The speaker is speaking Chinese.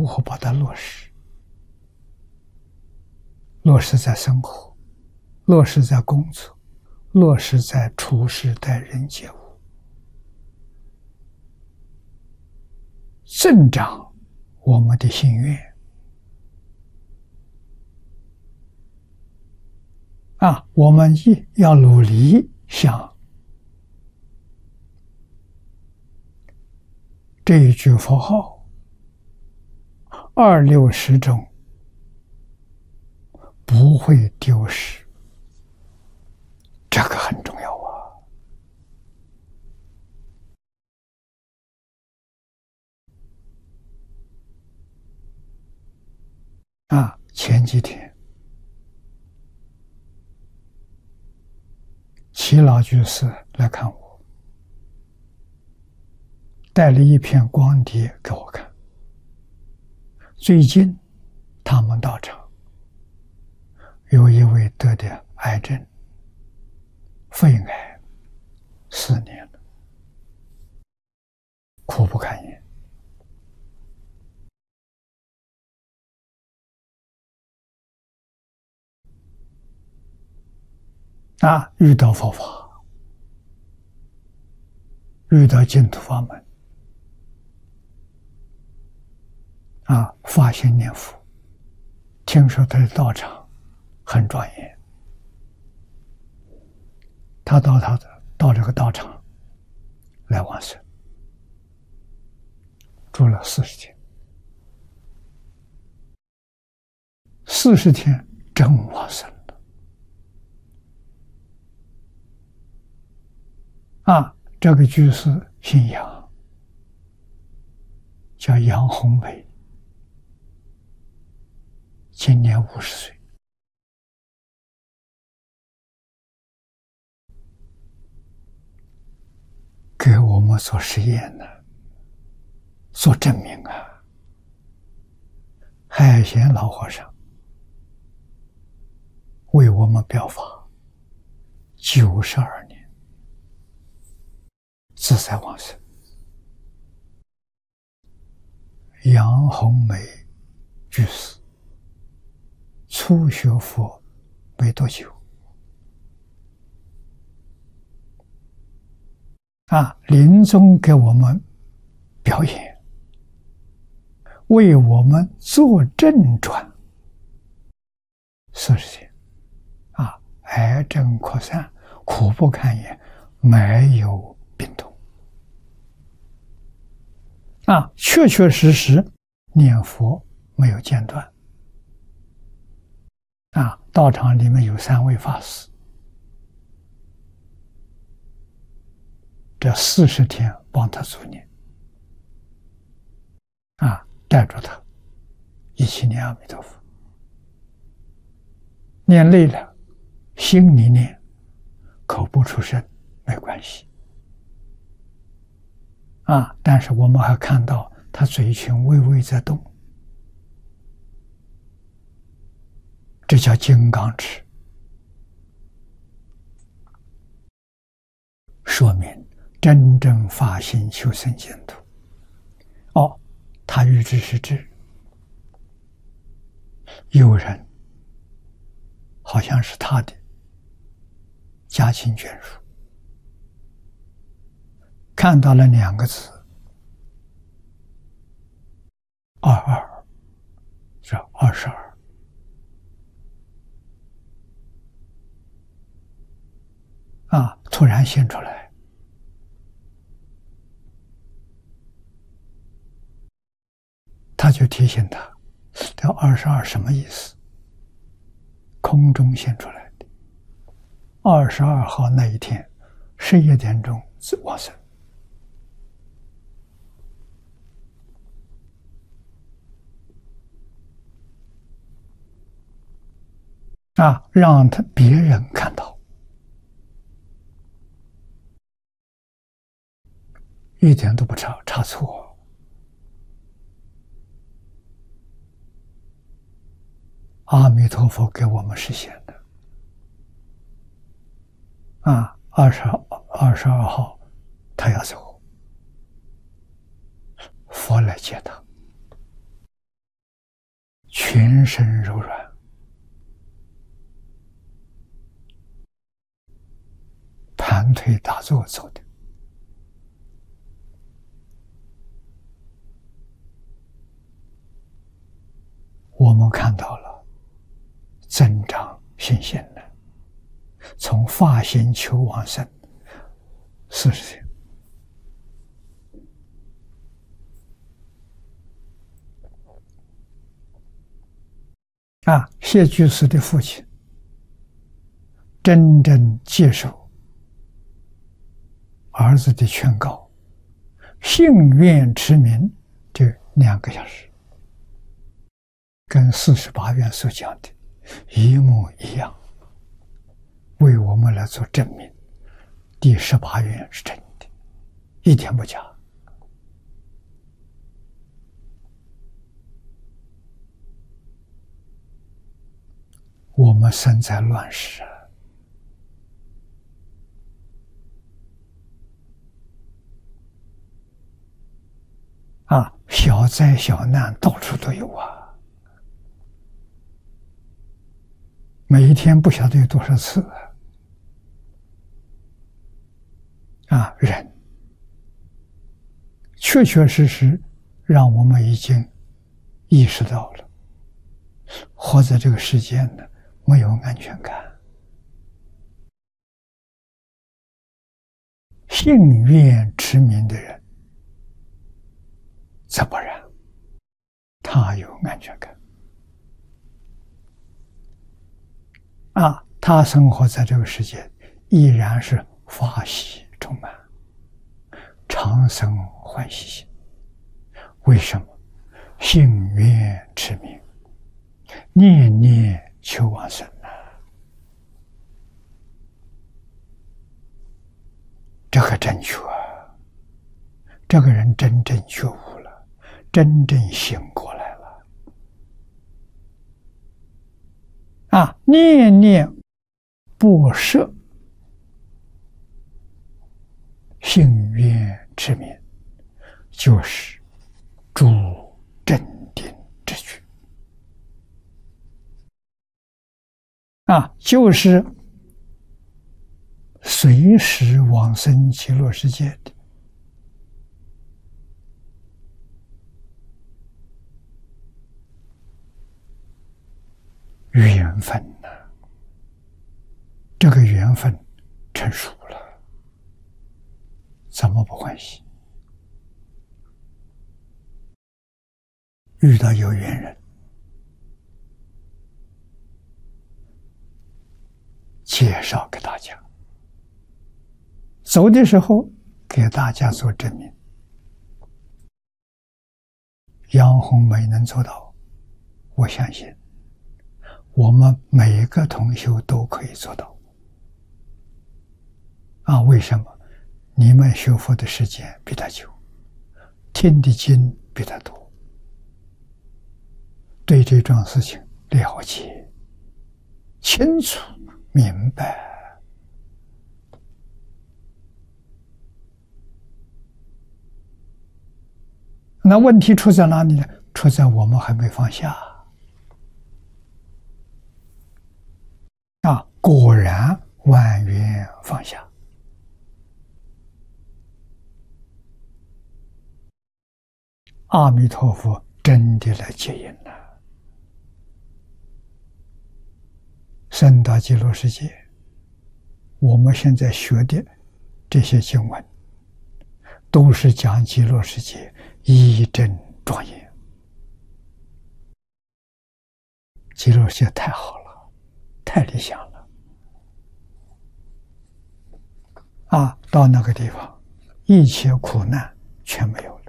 如何把它落实？落实在生活，落实在工作，落实在处事待人接物，增长我们的心愿。我们要努力想这一句佛号，26中不会丢失，这个很重要前几天齐老居士来看我，带了一篇光碟给我看。最近他们道场有一位得的癌症，肺癌4年了，苦不堪言。遇到佛法，遇到净土法门，发心念佛，听说他的道场很庄严，他到这个道场来往生，住了40天，40天真往生了。这个居士姓杨，叫杨红梅，今年50岁。给我们做实验呢，做证明海贤老和尚为我们表法92年，自在往生。杨红梅居士初学佛没多久，临终给我们表演，为我们做正转40天，癌症扩散，苦不堪言，没有病痛。确确实实念佛没有间断。道场里面有3位法师，这40天帮他助念，带着他一起念阿弥陀佛。念累了，心里念，口不出声没关系。但是我们还看到他嘴唇微微在动，这叫金刚持，说明真正发心求生净土。他预知是智，有人好像是他的家亲眷属，看到了2个字22，是22。突然现出来，他就提醒他，这22什么意思？空中现出来的。22号那一天11点钟往生。让别人看到，一点都不差错。阿弥陀佛给我们实现的。22号他要走，佛来接他。 全身柔软，盘腿打坐走的。我们看到了增长信心了，从发心求往生40天。谢居士的父亲真正接受儿子的劝告，信愿持名这2个小时，跟48愿所讲的一模一样，为我们来做证明。第18愿是真的，一点不假。我们生在乱世小灾小难到处都有每一天不晓得有多少次人确确实实让我们已经意识到了，活在这个世间呢，没有安全感。信愿持名的人则不然，他有安全感他生活在这个世界依然是法喜充满，常生欢喜心。为什么？信愿持名，念念求往生这个正确这个人真正觉悟了，真正醒过来了念念不舍，信愿持名，就是诸正定之举就是随时往生极乐世界的缘分这个缘分成熟了，怎么不欢喜？遇到有缘人，介绍给大家，走的时候给大家做证明。杨红梅能做到，我相信我们每一个同修都可以做到为什么？你们学佛的时间比他久，听的经比他多，对这桩事情了解清楚明白。那问题出在哪里呢？出在我们还没放下果然万缘放下。阿弥陀佛真的来接引了，升到极乐世界。我们现在学的这些经文都是讲极乐世界一真庄严。极乐世界太好了，太理想了到那个地方一切苦难全没有了。